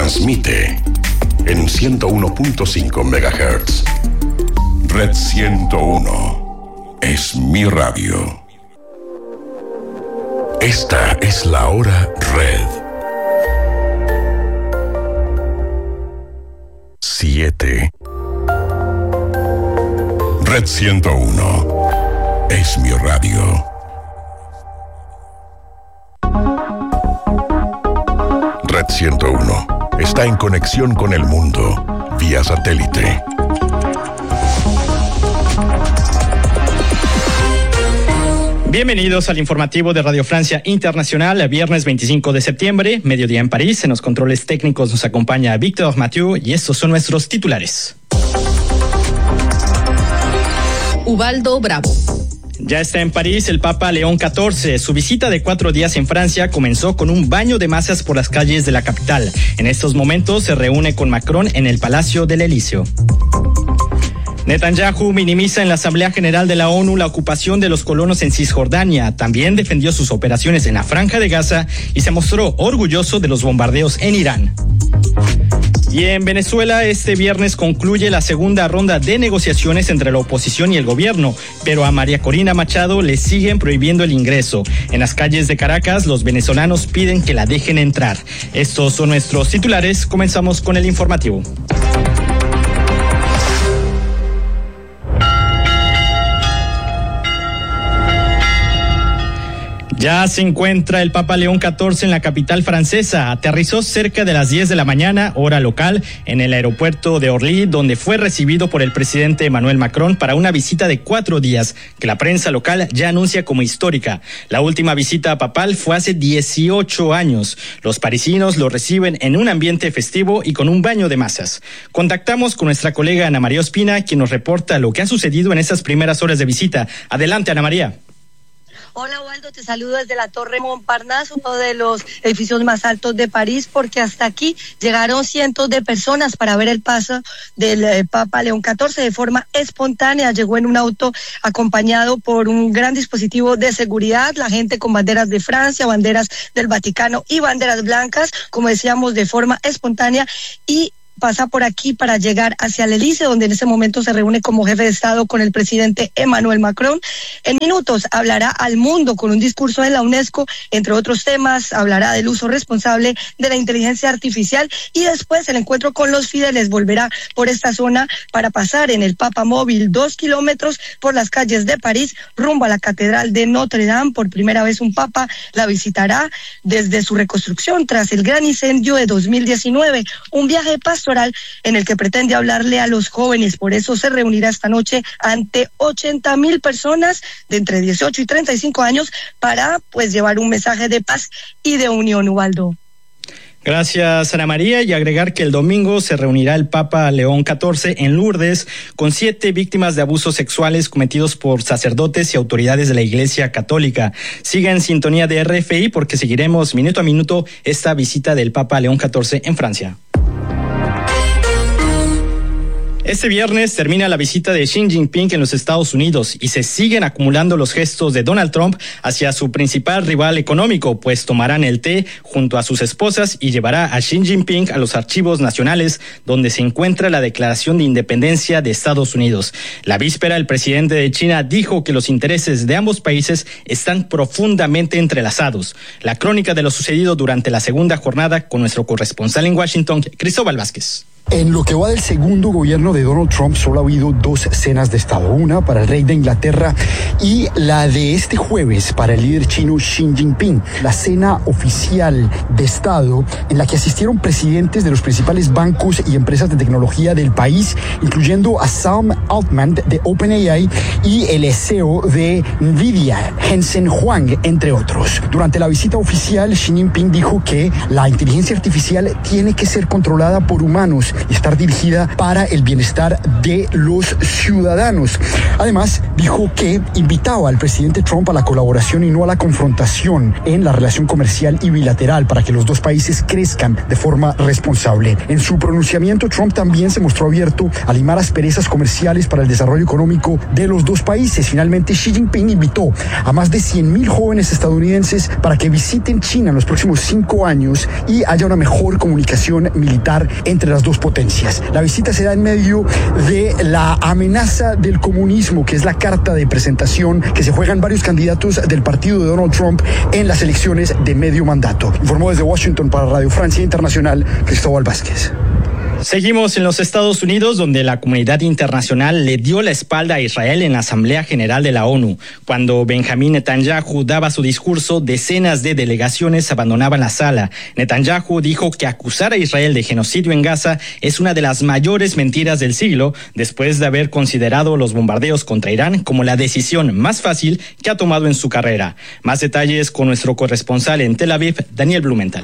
Transmite en 101.5 MHz. Red 101 es mi radio. Esta es la hora Red. 7. Red 101 es mi radio. Red 101 está en conexión con el mundo vía satélite. Bienvenidos al informativo de Radio Francia Internacional, viernes 25 de septiembre, mediodía en París. En los controles técnicos nos acompaña Víctor Mathieu y estos son nuestros titulares. Ubaldo Bravo. Ya está en París el Papa León XIV. Su visita de 4 días en Francia comenzó con un baño de masas por las calles de la capital. En estos momentos se reúne con Macron en el Palacio del Elíseo. Netanyahu minimiza en la Asamblea General de la ONU la ocupación de los colonos en Cisjordania. También defendió sus operaciones en la Franja de Gaza y se mostró orgulloso de los bombardeos en Irán. Y en Venezuela, este viernes concluye la segunda ronda de negociaciones entre la oposición y el gobierno, pero a María Corina Machado le siguen prohibiendo el ingreso. En las calles de Caracas, los venezolanos piden que la dejen entrar. Estos son nuestros titulares. Comenzamos con el informativo. Ya se encuentra el Papa León XIV en la capital francesa. Aterrizó cerca de las 10 de la mañana, hora local, en el aeropuerto de Orly, donde fue recibido por el presidente Emmanuel Macron para una visita de 4 días, que la prensa local ya anuncia como histórica. La última visita papal fue hace 18 años. Los parisinos lo reciben en un ambiente festivo y con un baño de masas. Contactamos con nuestra colega Ana María Ospina, quien nos reporta lo que ha sucedido en estas primeras horas de visita. Adelante, Ana María. Hola, Waldo, te saludo desde la Torre Montparnasse, uno de los edificios más altos de París, porque hasta aquí llegaron cientos de personas para ver el paso del Papa León XIV de forma espontánea. Llegó en un auto acompañado por un gran dispositivo de seguridad, la gente con banderas de Francia, banderas del Vaticano y banderas blancas, como decíamos, de forma espontánea, y pasa por aquí para llegar hacia el Elíseo, donde en ese momento se reúne como jefe de Estado con el presidente Emmanuel Macron. En minutos hablará al mundo con un discurso de la UNESCO, entre otros temas, hablará del uso responsable de la inteligencia artificial y después el encuentro con los fieles. Volverá por esta zona para pasar en el Papa Móvil 2 kilómetros por las calles de París rumbo a la Catedral de Notre Dame. Por primera vez un Papa la visitará desde su reconstrucción tras el gran incendio de 2019, un viaje pastoral en el que pretende hablarle a los jóvenes. Por eso se reunirá esta noche ante 80,000 personas de entre 18 y 35 años para llevar un mensaje de paz y de unión, Ubaldo. Gracias, Ana María, y agregar que el domingo se reunirá el Papa León XIV en Lourdes con 7 víctimas de abusos sexuales cometidos por sacerdotes y autoridades de la Iglesia Católica. Siga en sintonía de RFI porque seguiremos minuto a minuto esta visita del Papa León XIV en Francia. Este viernes termina la visita de Xi Jinping en los Estados Unidos y se siguen acumulando los gestos de Donald Trump hacia su principal rival económico, pues tomarán el té junto a sus esposas y llevará a Xi Jinping a los archivos nacionales donde se encuentra la Declaración de Independencia de Estados Unidos. La víspera, el presidente de China dijo que los intereses de ambos países están profundamente entrelazados. La crónica de lo sucedido durante la segunda jornada con nuestro corresponsal en Washington, Cristóbal Vázquez. En lo que va del segundo gobierno de Donald Trump, solo ha habido 2 cenas de Estado. Una para el rey de Inglaterra y la de este jueves para el líder chino Xi Jinping. La cena oficial de Estado en la que asistieron presidentes de los principales bancos y empresas de tecnología del país, incluyendo a Sam Altman de OpenAI y el CEO de Nvidia, Jensen Huang, entre otros. Durante la visita oficial, Xi Jinping dijo que la inteligencia artificial tiene que ser controlada por humanos y estar dirigida para el bienestar de los ciudadanos. Además, dijo que invitaba al presidente Trump a la colaboración y no a la confrontación en la relación comercial y bilateral para que los dos países crezcan de forma responsable. En su pronunciamiento, Trump también se mostró abierto a limar asperezas comerciales para el desarrollo económico de los dos países. Finalmente, Xi Jinping invitó a más de 100,000 jóvenes estadounidenses para que visiten China en los próximos 5 años y haya una mejor comunicación militar entre las dos potencias. La visita se da en medio de la amenaza del comunismo, que es la carta de presentación que se juegan varios candidatos del partido de Donald Trump en las elecciones de medio mandato. Informó desde Washington para Radio Francia Internacional, Cristóbal Vázquez. Seguimos en los Estados Unidos, donde la comunidad internacional le dio la espalda a Israel en la Asamblea General de la ONU. Cuando Benjamín Netanyahu daba su discurso, decenas de delegaciones abandonaban la sala. Netanyahu dijo que acusar a Israel de genocidio en Gaza es una de las mayores mentiras del siglo, después de haber considerado los bombardeos contra Irán como la decisión más fácil que ha tomado en su carrera. Más detalles con nuestro corresponsal en Tel Aviv, Daniel Blumenthal.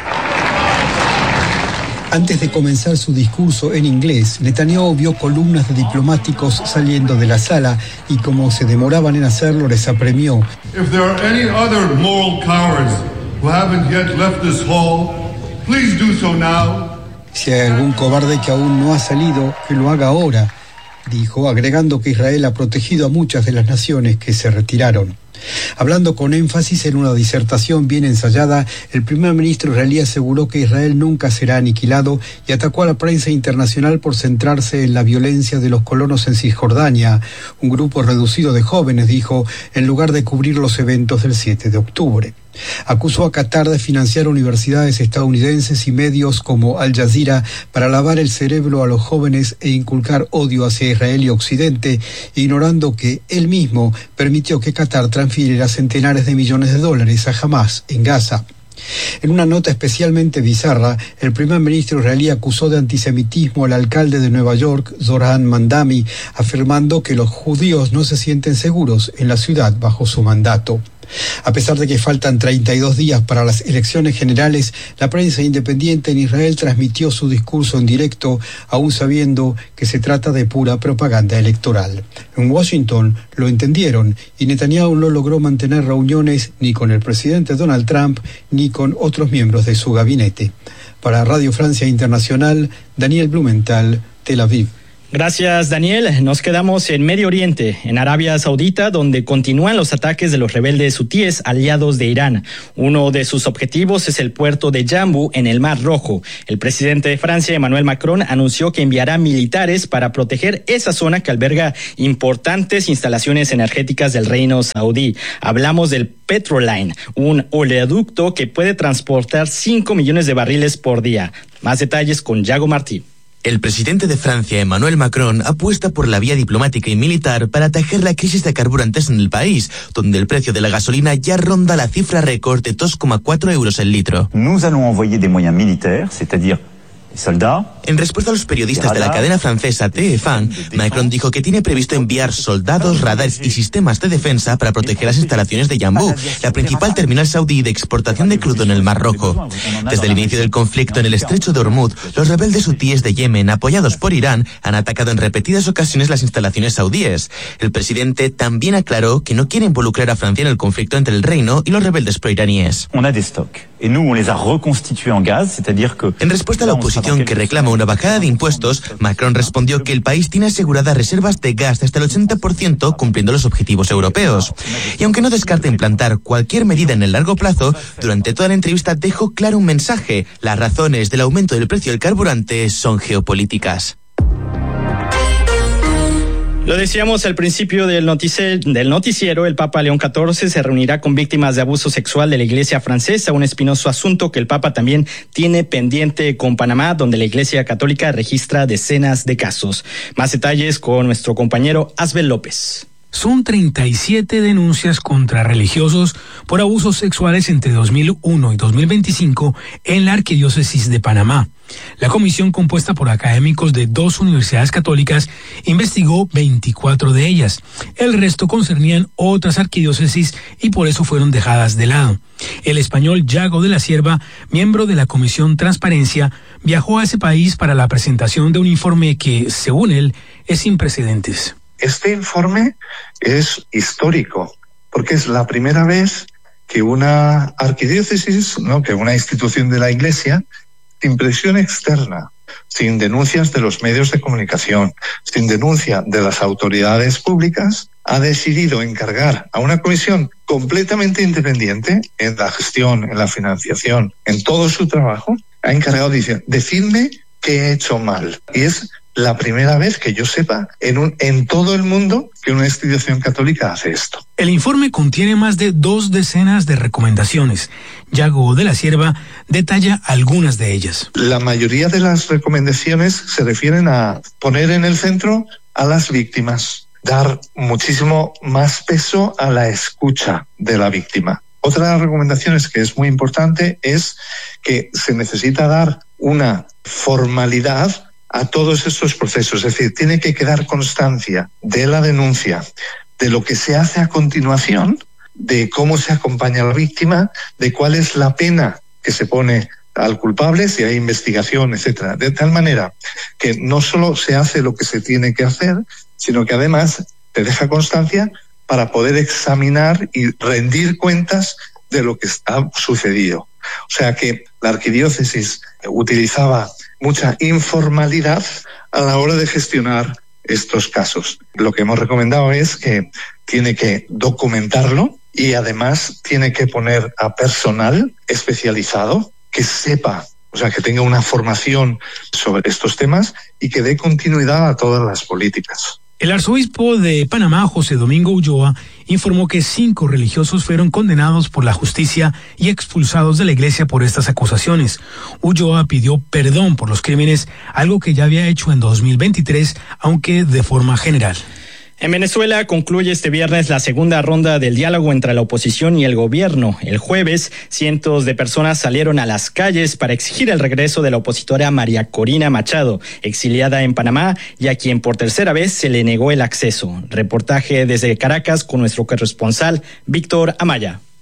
Antes de comenzar su discurso en inglés, Netanyahu vio columnas de diplomáticos saliendo de la sala y como se demoraban en hacerlo, les apremió. If there are any other moral cowards who haven't yet left this hall, please do so now. Si hay algún cobarde que aún no ha salido, que lo haga ahora, dijo, agregando que Israel ha protegido a muchas de las naciones que se retiraron. Hablando con énfasis en una disertación bien ensayada, el primer ministro israelí aseguró que Israel nunca será aniquilado y atacó a la prensa internacional por centrarse en la violencia de los colonos en Cisjordania. Un grupo reducido de jóvenes, dijo, en lugar de cubrir los eventos del 7 de octubre. Acusó a Qatar de financiar universidades estadounidenses y medios como Al Jazeera para lavar el cerebro a los jóvenes e inculcar odio hacia Israel y Occidente, ignorando que él mismo permitió que Qatar transfiriera centenares de millones de dólares a Hamás en Gaza. En una nota especialmente bizarra, el primer ministro israelí acusó de antisemitismo al alcalde de Nueva York, Zohran Mamdani, afirmando que los judíos no se sienten seguros en la ciudad bajo su mandato. A pesar de que faltan 32 días para las elecciones generales, la prensa independiente en Israel transmitió su discurso en directo, aún sabiendo que se trata de pura propaganda electoral. En Washington lo entendieron y Netanyahu no logró mantener reuniones ni con el presidente Donald Trump ni con otros miembros de su gabinete. Para Radio Francia Internacional, Daniel Blumenthal, Tel Aviv. Gracias, Daniel. Nos quedamos en Medio Oriente, en Arabia Saudita, donde continúan los ataques de los rebeldes hutíes aliados de Irán. Uno de sus objetivos es el puerto de Jambu en el Mar Rojo. El presidente de Francia, Emmanuel Macron, anunció que enviará militares para proteger esa zona que alberga importantes instalaciones energéticas del reino saudí. Hablamos del Petroline, un oleoducto que puede transportar 5 millones de barriles por día. Más detalles con Yago Martí. El presidente de Francia, Emmanuel Macron, apuesta por la vía diplomática y militar para atajar la crisis de carburantes en el país, donde el precio de la gasolina ya ronda la cifra récord de 2,4 euros el litro. Nous allons envoyer des moyens militaires, c'est-à-dire soldats. En respuesta a los periodistas de la cadena francesa TF1, Macron dijo que tiene previsto enviar soldados, radares y sistemas de defensa para proteger las instalaciones de Yanbu, la principal terminal saudí de exportación de crudo en el Mar Rojo. Desde el inicio del conflicto en el estrecho de Hormuz, los rebeldes hutíes de Yemen, apoyados por Irán, han atacado en repetidas ocasiones las instalaciones saudíes. El presidente también aclaró que no quiere involucrar a Francia en el conflicto entre el reino y los rebeldes proiraníes. On a des stocks. Et nous, on les a reconstitués en gaz, c'est-à-dire que... En respuesta a la oposición que reclama una bajada de impuestos, Macron respondió que el país tiene aseguradas reservas de gas de hasta el 80% cumpliendo los objetivos europeos. Y aunque no descarta implantar cualquier medida en el largo plazo, durante toda la entrevista dejó claro un mensaje: las razones del aumento del precio del carburante son geopolíticas. Lo decíamos al principio del noticiero, el Papa León XIV se reunirá con víctimas de abuso sexual de la Iglesia francesa, un espinoso asunto que el Papa también tiene pendiente con Panamá, donde la Iglesia Católica registra decenas de casos. Más detalles con nuestro compañero Asbel López. Son 37 denuncias contra religiosos por abusos sexuales entre 2001 y 2025 en la Arquidiócesis de Panamá. La comisión, compuesta por académicos de 2 universidades católicas, investigó 24 de ellas. El resto concernían otras arquidiócesis y por eso fueron dejadas de lado. El español Yago de la Cierva, miembro de la Comisión Transparencia, viajó a ese país para la presentación de un informe que, según él, es sin precedentes. Este informe es histórico, porque es la primera vez que una arquidiócesis, que una institución de la Iglesia, sin presión externa, sin denuncias de los medios de comunicación, sin denuncia de las autoridades públicas, ha decidido encargar a una comisión completamente independiente en la gestión, en la financiación, en todo su trabajo, ha encargado de decirme qué he hecho mal. Y es la primera vez que yo sepa en todo el mundo que una institución católica hace esto. El informe contiene más de 2 docenas de recomendaciones. Yago de la Cierva detalla algunas de ellas. La mayoría de las recomendaciones se refieren a poner en el centro a las víctimas, dar muchísimo más peso a la escucha de la víctima. Otra de las recomendaciones que es muy importante es que se necesita dar una formalidad a todos estos procesos, es decir, tiene que quedar constancia de la denuncia, de lo que se hace a continuación, de cómo se acompaña a la víctima, de cuál es la pena que se pone al culpable, si hay investigación, etcétera, de tal manera que no solo se hace lo que se tiene que hacer, sino que además te deja constancia para poder examinar y rendir cuentas de lo que está sucedido. O sea que la arquidiócesis utilizaba mucha informalidad a la hora de gestionar estos casos. Lo que hemos recomendado es que tiene que documentarlo y además tiene que poner a personal especializado que sepa, o sea, que tenga una formación sobre estos temas y que dé continuidad a todas las políticas. El arzobispo de Panamá, José Domingo Ulloa, informó que 5 religiosos fueron condenados por la justicia y expulsados de la iglesia por estas acusaciones. Ulloa pidió perdón por los crímenes, algo que ya había hecho en 2023, aunque de forma general. En Venezuela concluye este viernes la segunda ronda del diálogo entre la oposición y el gobierno. El jueves, cientos de personas salieron a las calles para exigir el regreso de la opositora María Corina Machado, exiliada en Panamá y a quien por tercera vez se le negó el acceso. Reportaje desde Caracas con nuestro corresponsal Víctor Amaya.